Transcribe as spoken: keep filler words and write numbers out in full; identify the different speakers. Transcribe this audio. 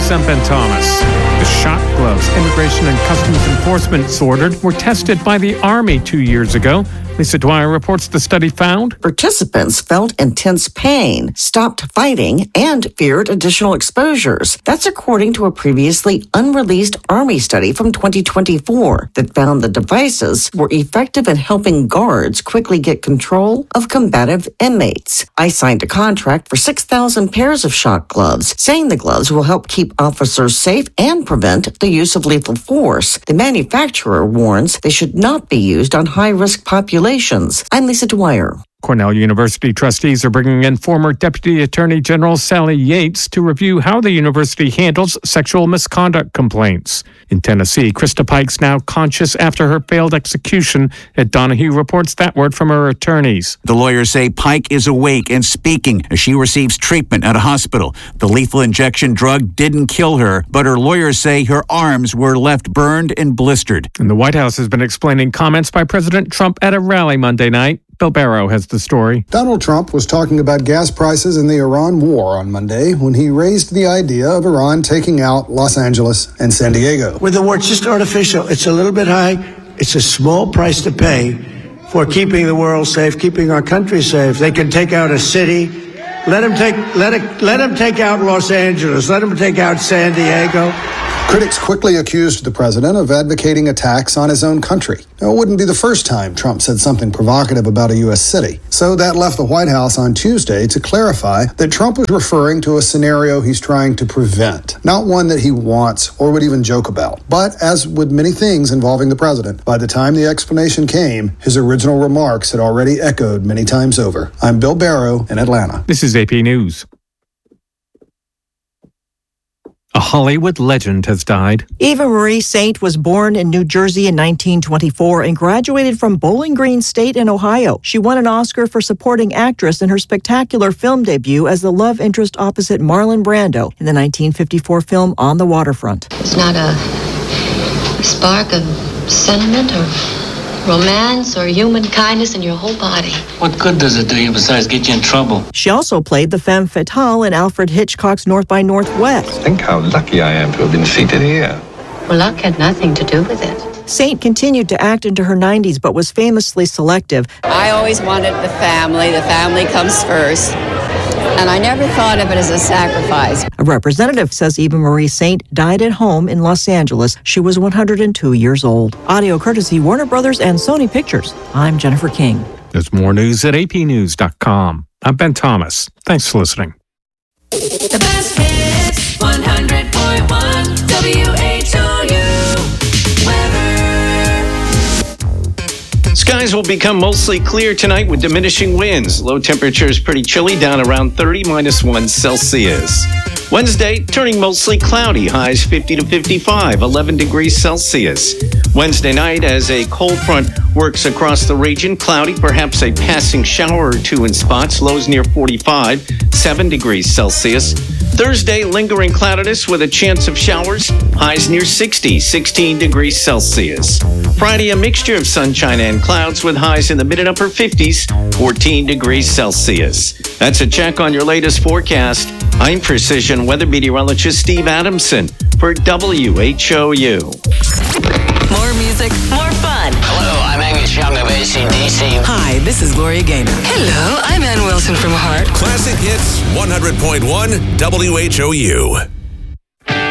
Speaker 1: News, I'm Ben Thomas. The shot gloves Immigration and Customs Enforcement ordered were tested by the Army two years ago. Lisa Dwyer reports the study found
Speaker 2: participants felt intense pain, stopped fighting, and feared additional exposures. That's according to a previously unreleased Army study from twenty twenty-four that found the devices were effective in helping guards quickly get control of combative inmates. I signed a contract for six thousand pairs of shot gloves, saying the gloves will help keep officers safe and prevent the use of lethal force. The manufacturer warns they should not be used on high-risk populations. I'm Lisa Dwyer.
Speaker 1: Cornell University trustees are bringing in former Deputy Attorney General Sally Yates to review how the university handles sexual misconduct complaints. In Tennessee, Krista Pike's now conscious after her failed execution. Ed Donahue reports that word from her attorneys.
Speaker 3: The lawyers say Pike is awake and speaking as she receives treatment at a hospital. The lethal injection drug didn't kill her, but her lawyers say her arms were left burned and blistered.
Speaker 1: And the White House has been explaining comments by President Trump at a rally Monday night. Bill Barrow has the story.
Speaker 4: Donald Trump was talking about gas prices and the Iran war on Monday when he raised the idea of Iran taking out Los Angeles and San Diego.
Speaker 5: With the war, it's just artificial. It's a little bit high. It's a small price to pay for keeping the world safe, keeping our country safe. They can take out a city. Let them take, let it, let them take out Los Angeles. Let them take out San Diego.
Speaker 4: Critics quickly accused the president of advocating attacks on his own country. Now, it wouldn't be the first time Trump said something provocative about a U S city. So that left the White House on Tuesday to clarify that Trump was referring to a scenario he's trying to prevent, not one that he wants or would even joke about. But as with many things involving the president, by the time the explanation came, his original remarks had already echoed many times over. I'm Bill Barrow in Atlanta.
Speaker 1: This is A P News. A Hollywood legend has died.
Speaker 6: Eva Marie Saint was born in New Jersey in nineteen twenty-four and graduated from Bowling Green State in Ohio. She won an Oscar for supporting actress in her spectacular film debut as the love interest opposite Marlon Brando in the nineteen fifty-four film On the Waterfront.
Speaker 7: It's not a spark of sentiment or romance or human kindness in your whole body.
Speaker 8: What good does it do you besides get you in trouble?
Speaker 6: She also played the femme fatale in Alfred Hitchcock's North by Northwest.
Speaker 9: Think how lucky I am to have been seated here.
Speaker 7: Well, luck had nothing to do with it.
Speaker 6: Saint continued to act into her nineties, but was famously selective.
Speaker 10: I always wanted the family. The family comes first. And I never thought of it as a sacrifice.
Speaker 6: A representative says Eva Marie Saint died at home in Los Angeles. She was one hundred two years old. Audio courtesy Warner Brothers and Sony Pictures. I'm Jennifer King.
Speaker 1: There's more news at A P news dot com. I'm Ben Thomas. Thanks for listening.
Speaker 11: The best hits, one hundred point one W H O U. Weather.
Speaker 12: Skies will become mostly clear tonight with diminishing winds. Low temperatures pretty chilly, down around thirty, minus one Celsius. Wednesday, turning mostly cloudy, highs fifty to fifty-five, eleven degrees Celsius. Wednesday night, as a cold front works across the region, cloudy, perhaps a passing shower or two in spots, lows near forty-five, seven degrees Celsius. Thursday, lingering cloudiness with a chance of showers, highs near sixty, sixteen degrees Celsius. Friday, a mixture of sunshine and clouds with highs in the mid and upper fifties, fourteen degrees Celsius. That's a check on your latest forecast. I'm Precision Weather Meteorologist Steve Adamson for W H O U.
Speaker 11: More music, more fun.
Speaker 13: Hello, I'm Angus Young of A C D C.
Speaker 14: Hi, this is Gloria Gaynor.
Speaker 15: Hello, I'm Ann Wilson from Heart.
Speaker 16: Classic Hits one hundred point one W H O U.